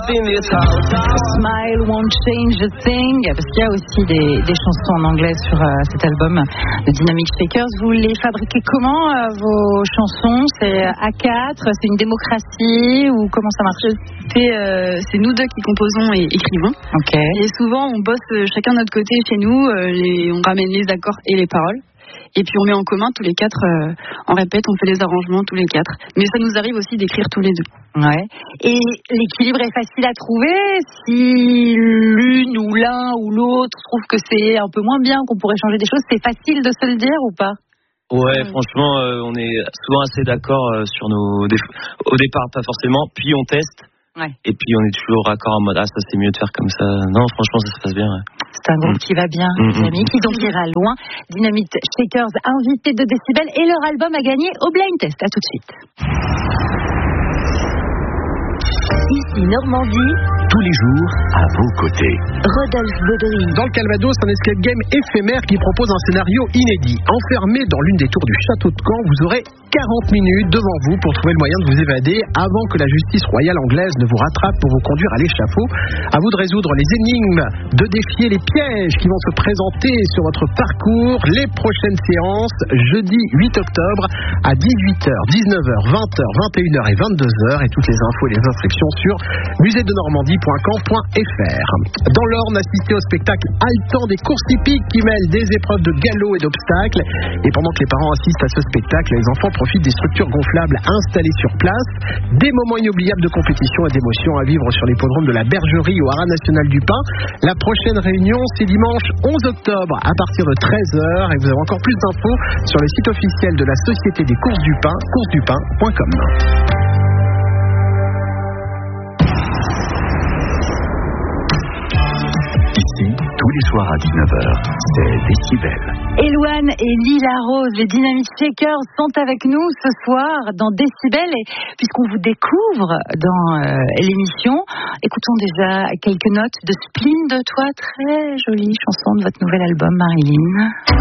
up in this house. Smile won't change a thing. Parce qu'il y a aussi des chansons en anglais sur cet album de Dynamic Shakers. Vous les fabriquez comment, vos chansons? C'est A4, c'est une démocratie ou comment ça marche? C'est nous deux qui composons et écrivons. Ok. Et souvent, on bosse chacun de notre côté chez nous. On ramène les accords et les paroles. Et puis on met en commun tous les quatre, on répète, on fait les arrangements tous les quatre. Mais ça nous arrive aussi d'écrire tous les deux. Ouais. Et l'équilibre est facile à trouver si l'une ou l'un ou l'autre trouve que c'est un peu moins bien, qu'on pourrait changer des choses. C'est facile de se le dire ou pas? Ouais, franchement, on est souvent assez d'accord sur nos défauts. Au départ, pas forcément, puis on teste. Ouais. Et puis on est toujours raccord en mode ça c'est mieux de faire comme ça. Non, franchement ça se passe bien. Ouais. C'est un groupe qui va bien, Dynamique, qui donc ira loin. Dynamic Shakers, invité de Décibel, et leur album a gagné au blind test. À tout de suite. Ici Normandie, tous les jours à vos côtés. Rodolphe Baudry. Dans le Calvados, un escape game éphémère qui propose un scénario inédit. Enfermé dans l'une des tours du château de Caen, vous aurez 40 minutes devant vous pour trouver le moyen de vous évader avant que la justice royale anglaise ne vous rattrape pour vous conduire à l'échafaud. À vous de résoudre les énigmes, de défier les pièges qui vont se présenter sur votre parcours. Les prochaines séances, jeudi 8 octobre à 18h, 19h, 20h, 21h et 22h. Et toutes les infos et les inscriptions sur muséedenormandie.caen.fr. Dans l'Orne, assistez au spectacle haletant des courses hippiques qui mêlent des épreuves de galop et d'obstacles. Et pendant que les parents assistent à ce spectacle, les enfants profitent des structures gonflables installées sur place. Des moments inoubliables de compétition et d'émotion à vivre sur l'hippodrome de la Bergerie au Haras National du Pin. La prochaine réunion, c'est dimanche 11 octobre à partir de 13h. Et vous avez encore plus d'infos sur le site officiel de la Société des courses du Pin, coursesdupin.com. Tous les soirs à 19h, c'est Décibel. Éloane et Lila Rose, les Dynamic Shakers, sont avec nous ce soir dans Décibel. Et puisqu'on vous découvre dans l'émission, écoutons déjà quelques notes de Spleen de toi, très jolie chanson de votre nouvel album, Marilyn.